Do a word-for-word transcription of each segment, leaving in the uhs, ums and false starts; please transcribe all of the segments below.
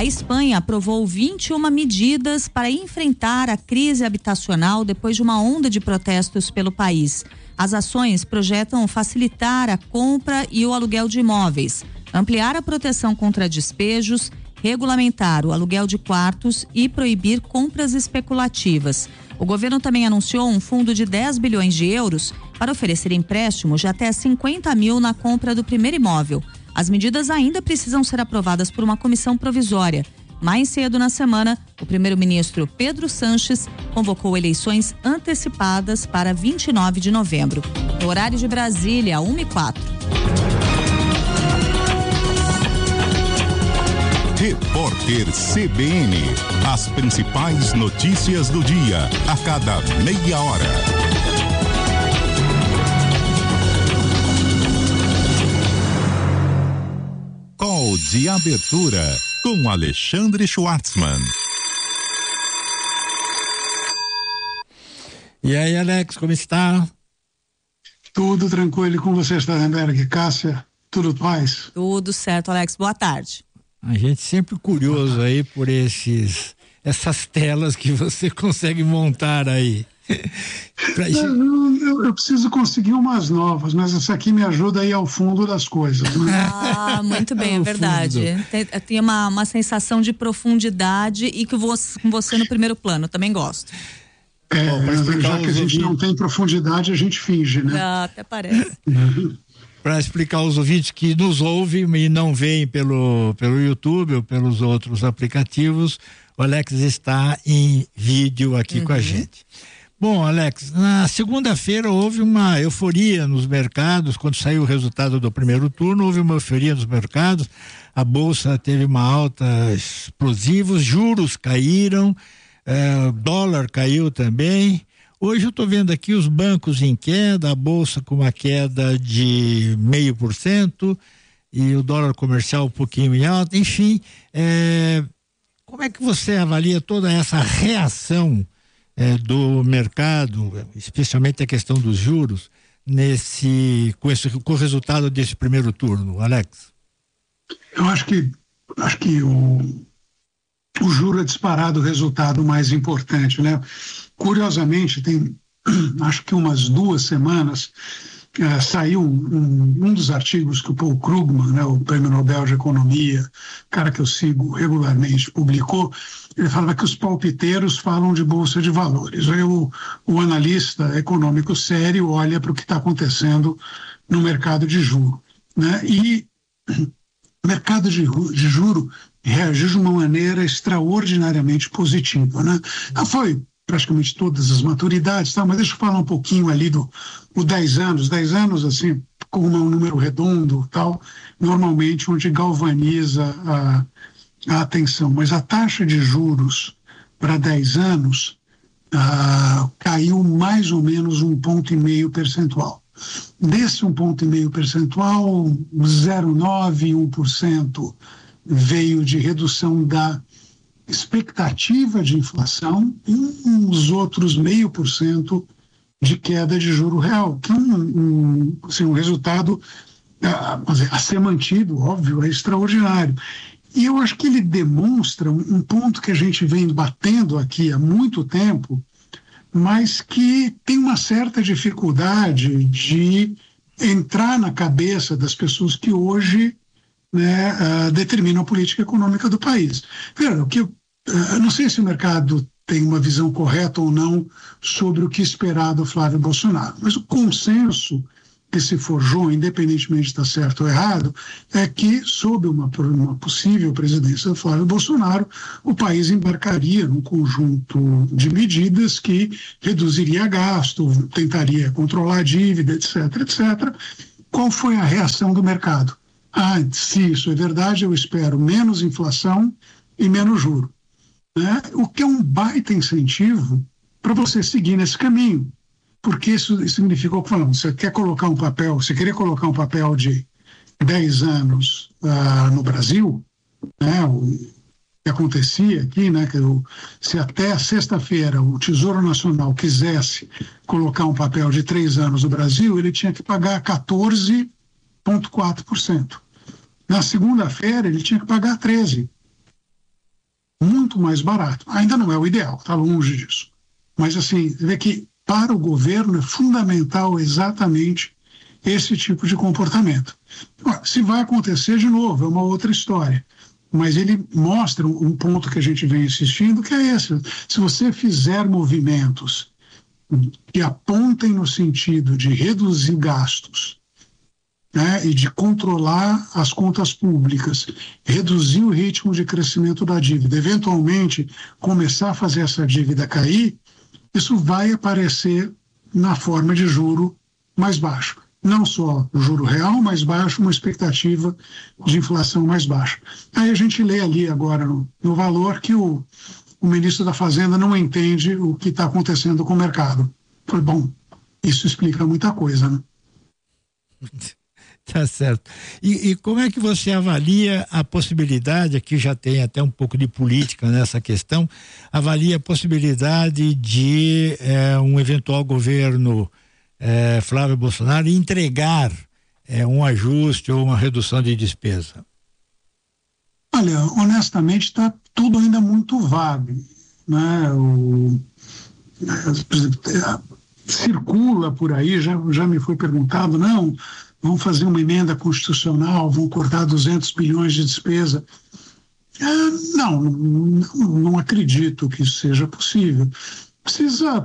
A Espanha aprovou vinte e uma medidas para enfrentar a crise habitacional depois de uma onda de protestos pelo país. As ações projetam facilitar a compra e o aluguel de imóveis, ampliar a proteção contra despejos, regulamentar o aluguel de quartos e proibir compras especulativas. O governo também anunciou um fundo de dez bilhões de euros para oferecer empréstimos de até cinquenta mil na compra do primeiro imóvel. As medidas ainda precisam ser aprovadas por uma comissão provisória. Mais cedo na semana, o primeiro-ministro Pedro Sánchez convocou eleições antecipadas para vinte e nove de novembro. No horário de Brasília, uma e quatro. Repórter C B N. As principais notícias do dia, a cada meia hora. Call de abertura com Alexandre Schwartzman. E aí, Alex, como está? Tudo tranquilo com você, Sternberg, Cássia, tudo paz? Tudo certo, Alex, boa tarde. A gente sempre curioso aí por esses, essas telas que você consegue montar aí. Pra... eu, eu, eu preciso conseguir umas novas, mas essa aqui me ajuda a ir ao fundo das coisas, né? Ah, muito bem, é, é verdade. Tem, tem uma, uma sensação de profundidade e que você, com você no primeiro plano, também gosto. É, Bom, já que a gente ouvintes... não tem profundidade, a gente finge, né? Ah, até parece. Para explicar aos ouvintes que nos ouvem e não veem pelo, pelo YouTube ou pelos outros aplicativos, o Alex está em vídeo aqui uhum. com a gente. Bom, Alex, na segunda-feira houve uma euforia nos mercados, quando saiu o resultado do primeiro turno, houve uma euforia nos mercados, a Bolsa teve uma alta explosiva, os juros caíram, eh, o dólar caiu também. Hoje eu estou vendo aqui os bancos em queda, a Bolsa com uma queda de meio por cento e o dólar comercial um pouquinho em alta, enfim, eh, como é que você avalia toda essa reação É, do mercado, especialmente a questão dos juros, nesse, com, esse, com o resultado desse primeiro turno, Alex? Eu acho que, acho que o, o juro é disparado o resultado mais importante, né? Curiosamente, tem acho que umas duas semanas uh, saiu um, um dos artigos que o Paul Krugman, né, o Prêmio Nobel de Economia, cara que eu sigo regularmente, publicou. Ele falava que os palpiteiros falam de bolsa de valores. Aí o, o analista econômico sério olha para o que está acontecendo no mercado de juro, né? E o mercado de, de juro reagiu de uma maneira extraordinariamente positiva, né? Ah, foi praticamente todas as maturidades, tá? Mas deixa eu falar um pouquinho ali do o dez anos. dez anos, assim, como um número redondo, tal, normalmente onde galvaniza a a atenção, mas a taxa de juros para dez anos ah, caiu mais ou menos um ponto e meio percentual. Desse um ponto e meio percentual, zero vírgula nove por cento, um por cento veio de redução da expectativa de inflação e uns outros meio por cento de queda de juro real, que é um, um, assim, um resultado a, a ser mantido, óbvio, é extraordinário. E eu acho que ele demonstra um, um ponto que a gente vem batendo aqui há muito tempo, mas que tem uma certa dificuldade de entrar na cabeça das pessoas que hoje, né, uh, determinam a política econômica do país. Veja, o que, uh, eu não sei se o mercado tem uma visão correta ou não sobre o que esperar do Flávio Bolsonaro, mas o consenso que se forjou, independentemente de estar certo ou errado, é que, sob uma, uma possível presidência do Flávio Bolsonaro, o país embarcaria num conjunto de medidas que reduziria gasto, tentaria controlar a dívida, etc, etcétera. Qual foi a reação do mercado? Ah, se isso é verdade, eu espero menos inflação e menos juro, né? O que é um baita incentivo para você seguir nesse caminho. Porque isso significou que, falando, você quer colocar um papel, você queria colocar um papel de dez anos uh, no Brasil, né, o que acontecia aqui, né, que o, se até sexta-feira o Tesouro Nacional quisesse colocar um papel de três anos no Brasil, ele tinha que pagar quatorze vírgula quatro por cento. Na segunda-feira, ele tinha que pagar treze por cento. muito mais barato. Ainda não é o ideal, está longe disso. Mas assim, vê que para o governo é fundamental exatamente esse tipo de comportamento. Se vai acontecer de novo, é uma outra história. Mas ele mostra um ponto que a gente vem insistindo, que é esse. Se você fizer movimentos que apontem no sentido de reduzir gastos, né, e de controlar as contas públicas, reduzir o ritmo de crescimento da dívida, eventualmente começar a fazer essa dívida cair, isso vai aparecer na forma de juro mais baixo. Não só o juro real mais baixo, uma expectativa de inflação mais baixa. Aí a gente lê ali agora no, no valor que o, o ministro da Fazenda não entende o que está acontecendo com o mercado. Foi bom, isso explica muita coisa, né? Tá certo. E, e como é que você avalia a possibilidade, aqui já tem até um pouco de política nessa questão, avalia a possibilidade de é, um eventual governo é, Flávio Bolsonaro entregar é, um ajuste ou uma redução de despesa? Olha, honestamente está tudo ainda muito vago, né? O, por exemplo, circula por aí, já, já me foi perguntado, não, vão fazer uma emenda constitucional, vão cortar duzentos bilhões de despesa. É, não, não, não acredito que isso seja possível. Precisa,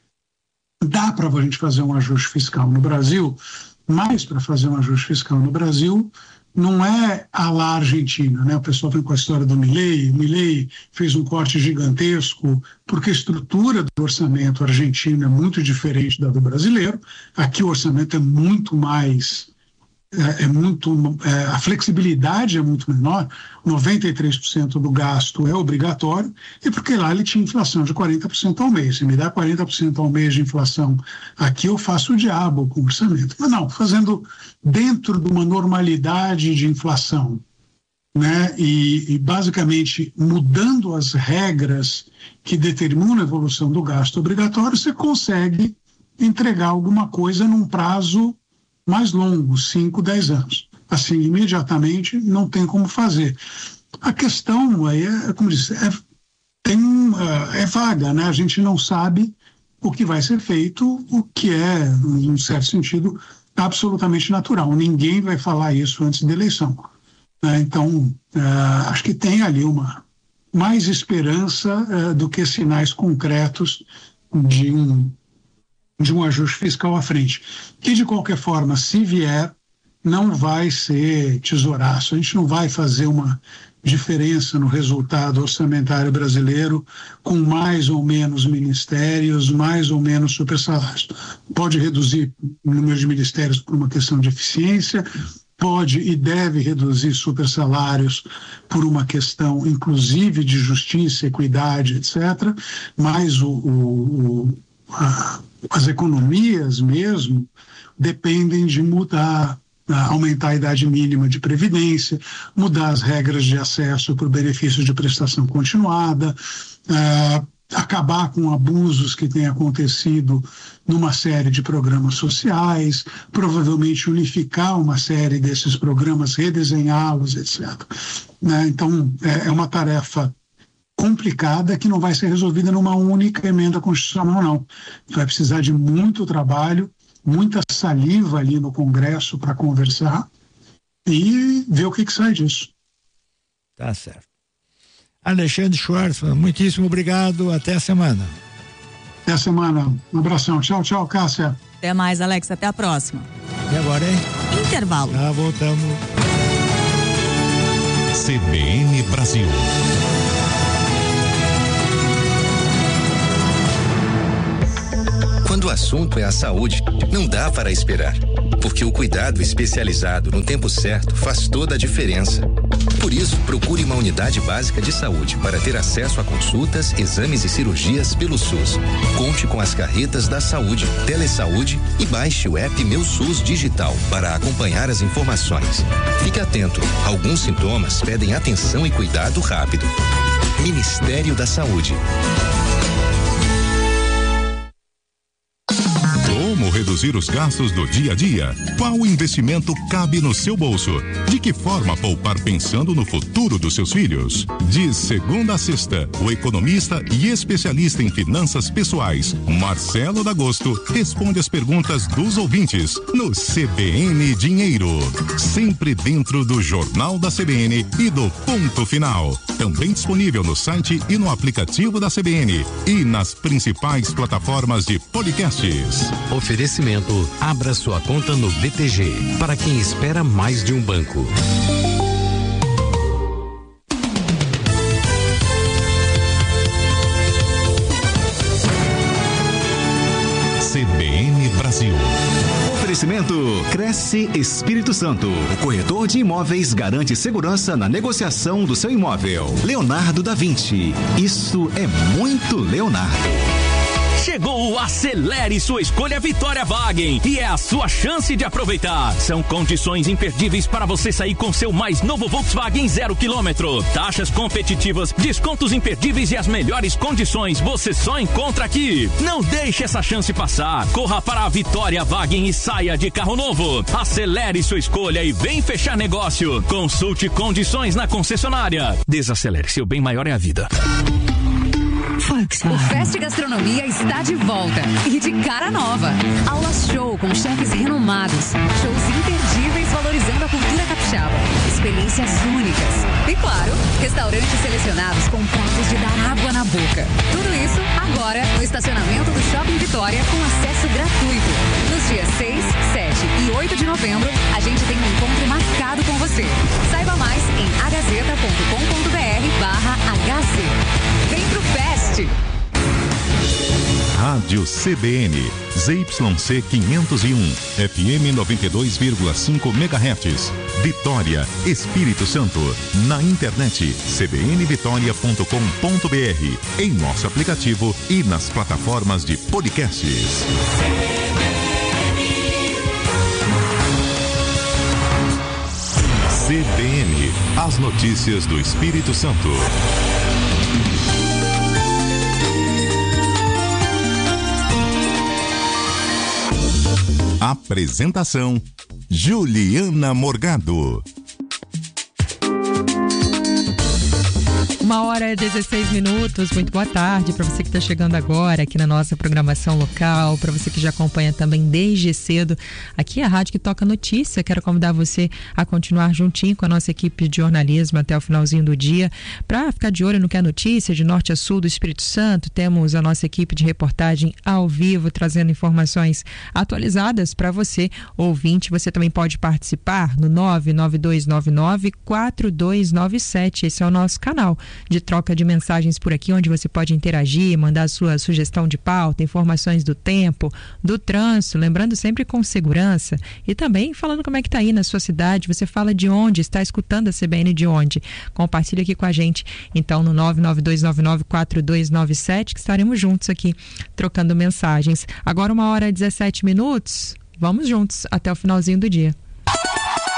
dá para a gente fazer um ajuste fiscal no Brasil, mas para fazer um ajuste fiscal no Brasil não é a la Argentina, né? O pessoal vem com a história do Milei, o Milei fez um corte gigantesco, porque a estrutura do orçamento argentino é muito diferente da do brasileiro. Aqui o orçamento é muito mais, é, é muito, é, a flexibilidade é muito menor, noventa e três por cento do gasto é obrigatório, e porque lá ele tinha inflação de quarenta por cento ao mês. Se me dá quarenta por cento ao mês de inflação aqui, eu faço o diabo com o orçamento. Mas não, fazendo dentro de uma normalidade de inflação, né? E, e basicamente mudando as regras que determinam a evolução do gasto obrigatório, você consegue entregar alguma coisa num prazo mais longo, cinco, dez anos. Assim, imediatamente não tem como fazer. A questão aí é, como disse, é, tem, é vaga, né? A gente não sabe o que vai ser feito, o que é, em certo sentido, absolutamente natural. Ninguém vai falar isso antes da eleição. Né? Então, uh, acho que tem ali uma mais esperança uh, do que sinais concretos de um, de um ajuste fiscal à frente. Que, de qualquer forma, se vier, não vai ser tesouraço. A gente não vai fazer uma diferença no resultado orçamentário brasileiro com mais ou menos ministérios, mais ou menos supersalários. Pode reduzir o número de ministérios por uma questão de eficiência, pode e deve reduzir supersalários por uma questão, inclusive, de justiça, equidade, etcétera, mas o, o, o, a, as economias mesmo dependem de mudar, aumentar a idade mínima de previdência, mudar as regras de acesso por benefício de prestação continuada, uh, acabar com abusos que têm acontecido numa série de programas sociais, provavelmente unificar uma série desses programas, redesenhá-los, etcétera. Né? Então, é, é uma tarefa complicada que não vai ser resolvida numa única emenda constitucional, não. Vai precisar de muito trabalho, muita saliva ali no Congresso para conversar e ver o que, que sai disso. Tá certo. Alexandre Schwartzman, muitíssimo obrigado, até a semana. Até a semana, um abração, tchau, tchau, Cássia. Até mais, Alex, até a próxima. E agora, hein? Intervalo. Já voltamos. C B N Brasil. Quando o assunto é a saúde, não dá para esperar, porque o cuidado especializado no tempo certo faz toda a diferença. Por isso, procure uma unidade básica de saúde para ter acesso a consultas, exames e cirurgias pelo SUS. Conte com as carretas da saúde, Telesaúde e baixe o app Meu SUS Digital para acompanhar as informações. Fique atento, alguns sintomas pedem atenção e cuidado rápido. Ministério da Saúde. Como reduzir reduzir os gastos do dia a dia? Qual investimento cabe no seu bolso? De que forma poupar pensando no futuro dos seus filhos? De segunda a sexta, o economista e especialista em finanças pessoais, Marcelo D'Agosto, responde as perguntas dos ouvintes no C B N Dinheiro. Sempre dentro do Jornal da C B N e do Ponto Final. Também disponível no site e no aplicativo da C B N e nas principais plataformas de podcasts. Oferecimento: abra sua conta no B T G, para quem espera mais de um banco. C B N Brasil. Oferecimento Cresce Espírito Santo. O corretor de imóveis garante segurança na negociação do seu imóvel. Leonardo da Vinci. Isso é muito Leonardo. Chegou o Acelere Sua Escolha Vitória Wagen e é a sua chance de aproveitar. São condições imperdíveis para você sair com seu mais novo Volkswagen zero quilômetro. Taxas competitivas, descontos imperdíveis e as melhores condições você só encontra aqui. Não deixe essa chance passar. Corra para a Vitória Wagen e saia de carro novo. Acelere sua escolha e vem fechar negócio. Consulte condições na concessionária. Desacelere, seu bem maior é a vida. O Fest Gastronomia está de volta e de cara nova. Aulas show com chefes renomados, shows imperdíveis valorizando a cultura capixaba, experiências únicas e, claro, restaurantes selecionados com pratos de dar água na boca. Tudo isso agora no estacionamento do Shopping Vitória com acesso gratuito. Nos dias seis, sete e oito de novembro, a gente tem um encontro marcado com você. Saiba mais em agazeta ponto com ponto br barra hz. Vem pro Fest! Rádio C B N, Z Y C quinhentos e um, F M noventa e dois vírgula cinco megahertz, Vitória, Espírito Santo. Na internet, c b n vitória ponto com ponto br, em nosso aplicativo e nas plataformas de podcasts. C B N, as notícias do Espírito Santo. Apresentação: Juliana Morgado. Uma hora e dezesseis minutos, muito boa tarde para você que está chegando agora aqui na nossa programação local, para você que já acompanha também desde cedo aqui a rádio que toca notícia. Quero convidar você a continuar juntinho com a nossa equipe de jornalismo até o finalzinho do dia, para ficar de olho no que é notícia de norte a sul do Espírito Santo. Temos a nossa equipe de reportagem ao vivo, trazendo informações atualizadas para você, ouvinte. Você também pode participar no nove nove dois nove nove quatro dois nove sete, esse é o nosso canal de troca de mensagens por aqui, onde você pode interagir, mandar sua sugestão de pauta, informações do tempo, do trânsito, lembrando sempre com segurança, e também falando como é que tá aí na sua cidade. Você fala de onde, está escutando a C B N de onde, compartilha aqui com a gente, então no nove nove dois nove nove quatro dois nove sete, que estaremos juntos aqui trocando mensagens. Agora uma hora e dezessete minutos, vamos juntos até o finalzinho do dia.